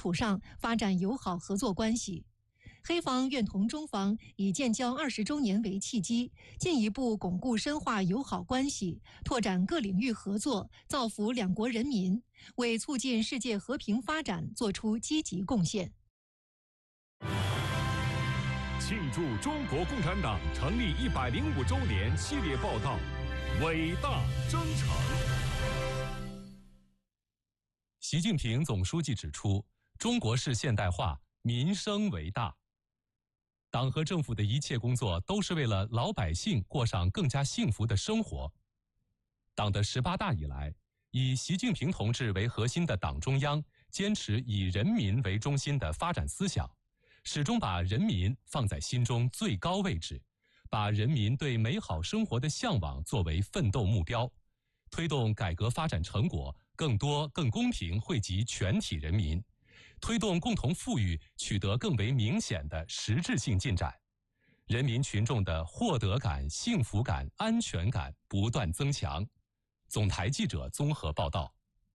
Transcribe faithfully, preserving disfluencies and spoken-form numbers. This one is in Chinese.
础上发展友好合作关系。黑方愿同中方以建交二十周年为契机，进一步巩固深化友好关系，拓展各领域合作，造福两国人民，为促进世界和平发展作出积极贡献。 庆祝中国共产党成立一百零五周年系列报道，伟大征程。 习近平总书记指出，中国式现代化，民生为大。党和政府的一切工作都是为了老百姓过上更加幸福的生活。党的十八大以来，以习近平同志为核心的党中央坚持以人民为中心的发展思想，始终把人民放在心中最高位置，把人民对美好生活的向往作为奋斗目标，推动改革发展成果更多更公平惠及全体人民，推动共同富裕取得更为明显的实质性进展，人民群众的获得感、幸福感、安全感不断增强。总台记者综合报道。